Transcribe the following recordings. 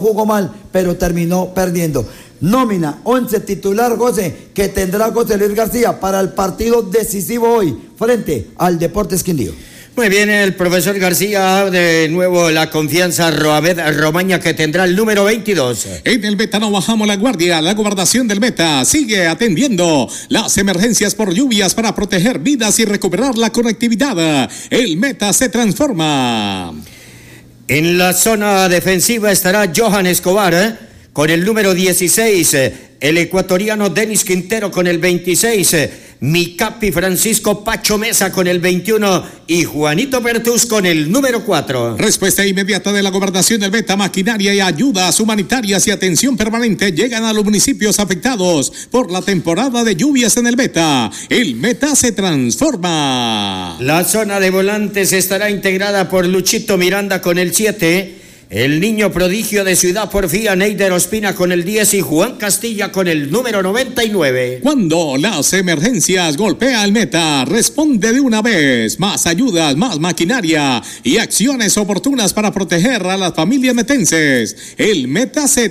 jugó mal, pero terminó perdiendo. Nómina, 11 titular, José, que tendrá José Luis García para el partido decisivo hoy, frente al Deportes Quindío. Muy bien, el profesor García, de nuevo la confianza Romaña, que tendrá el número 22. En el Meta no bajamos la guardia. La gobernación del Meta sigue atendiendo las emergencias por lluvias para proteger vidas y recuperar la conectividad. El Meta se transforma. En la zona defensiva estará Johan Escobar, con el número 16, el ecuatoriano Denis Quintero con el 26, mi capi Francisco Pacho Mesa con el 21 y Juanito Pertus con el número 4. Respuesta inmediata de la gobernación del Meta, maquinaria y ayudas humanitarias y atención permanente llegan a los municipios afectados por la temporada de lluvias en el Meta. El Meta se transforma. La zona de volantes estará integrada por Luchito Miranda con el 7, el niño prodigio de Ciudad Porfía, Neider Ospina con el 10 y Juan Castilla con el número 99. Cuando las emergencias golpea al Meta, responde de una vez. Más ayudas, más maquinaria y acciones oportunas para proteger a las familias metenses. El Meta se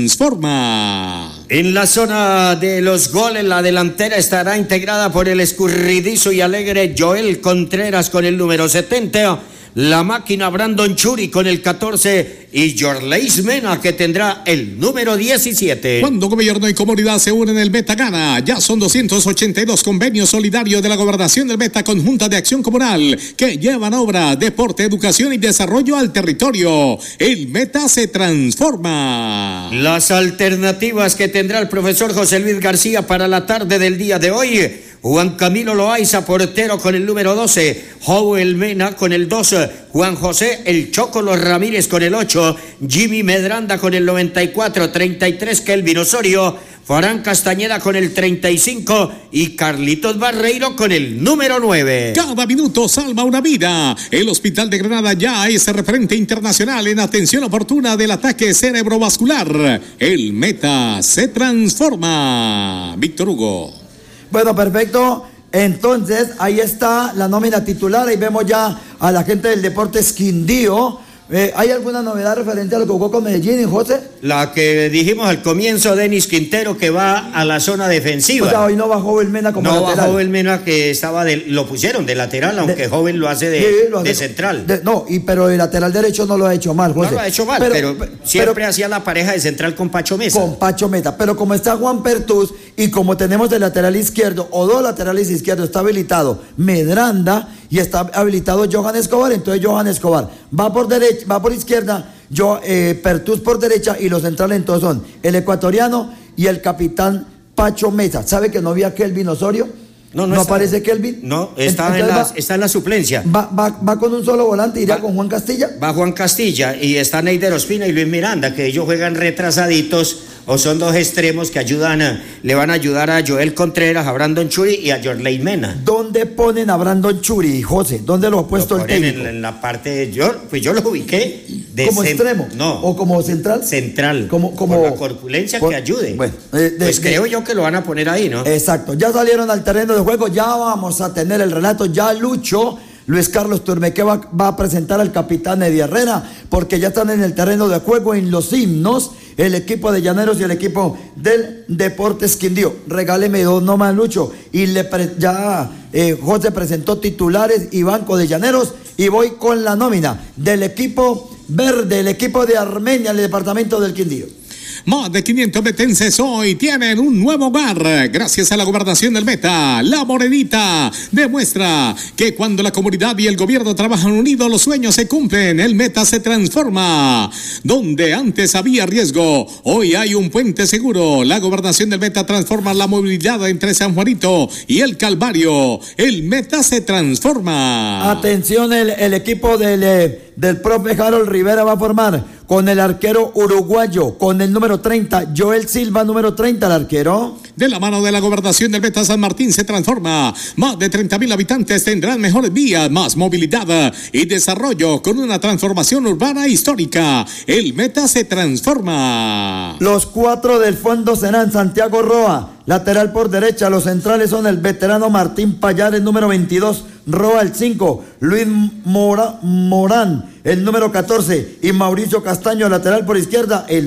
transforma. En la zona de los goles, la delantera estará integrada por el escurridizo y alegre Joel Contreras con el número 70. La máquina Brandon Churi con el 14 y Yorleis Mena, que tendrá el número 17. Cuando gobierno y comunidad se unen, el Meta gana. Ya son 282 convenios solidarios de la gobernación del Meta con Junta de Acción Comunal que llevan obra, deporte, educación y desarrollo al territorio. El Meta se transforma. Las alternativas que tendrá el profesor José Luis García para la tarde del día de hoy: Juan Camilo Loaiza, portero, con el número 12, Joel Mena con el 2, Juan José El Chocolo Ramírez con el 8, Jimmy Medranda con el 94, 33 Kelvin Osorio, Farán Castañeda con el 35 y Carlitos Barreiro con el número 9. Cada minuto salva una vida. El Hospital de Granada ya es referente internacional en atención oportuna del ataque cerebrovascular. El Meta se transforma. Víctor Hugo. Bueno, perfecto. Entonces, ahí está la nómina titular. Ahí vemos ya a la gente del Deportes Quindío. ¿Hay alguna novedad referente a lo que jugó con Medellín, José? La que dijimos al comienzo, Denis Quintero, que va a la zona defensiva. O sea, hoy no bajó Belmena como lateral. No bajó Belmena, que estaba lo pusieron de lateral, aunque Joven lo hace de central. Pero el lateral derecho no lo ha hecho mal, José. No lo ha hecho mal, pero siempre hacía la pareja de central con Pacho Mesa. Con Pacho Mesa, pero como está Juan Pertus y como tenemos el lateral izquierdo o dos laterales izquierdos, está habilitado Medranda y está habilitado Johan Escobar, entonces Johan Escobar va por derecha, va por izquierda, Pertus por derecha, y los centrales entonces son el ecuatoriano y el capitán Pacho Mesa. ¿Sabe que no había Kelvin Osorio? ¿No aparece Kelvin? No, está en la suplencia. Va con un solo volante, iría con Juan Castilla. Va Juan Castilla y está Neider Ospina y Luis Miranda, que ellos juegan retrasaditos, o son dos extremos que le van a ayudar a Joel Contreras, a Brandon Churi y a Yorley Mena. ¿Dónde ponen a Brandon Churi, José? ¿Dónde lo ha puesto el técnico? En la parte, yo lo ubiqué ¿como extremo? No. ¿O como central? Central. Como la corpulencia que ayude. Bueno, creo yo que lo van a poner ahí, ¿no? Exacto. Ya salieron al terreno de juego, ya vamos a tener el relato. Ya Luis Carlos Turmeque va a presentar al capitán Eddie Herrera, porque ya están en el terreno de juego en los himnos, el equipo de Llaneros y el equipo del Deportes Quindío. Regáleme dos nomás, Lucho. Y José presentó titulares y banco de Llaneros, y voy con la nómina del equipo verde, el equipo de Armenia, el departamento del Quindío. Más de 500 metenses hoy tienen un nuevo hogar gracias a la gobernación del Meta. La Morenita demuestra que cuando la comunidad y el gobierno trabajan unidos, los sueños se cumplen. El Meta se transforma. Donde antes había riesgo, hoy hay un puente seguro. La gobernación del Meta transforma la movilidad entre San Juanito y el Calvario. El Meta se transforma. Atención, el equipo del profe Harold Rivera va a formar con el arquero uruguayo, con el número 30, Joel Silva, número 30, el arquero. De la mano de la gobernación del Meta, San Martín se transforma. Más de 30,000 habitantes tendrán mejores vías, más movilidad y desarrollo con una transformación urbana histórica. El Meta se transforma. Los 4 del fondo serán Santiago Roa, lateral por derecha. Los centrales son el veterano Martín Payares, número 22, Roa el 5, Luis Morán, el número 14, y Mauricio Castaño, lateral por izquierda, el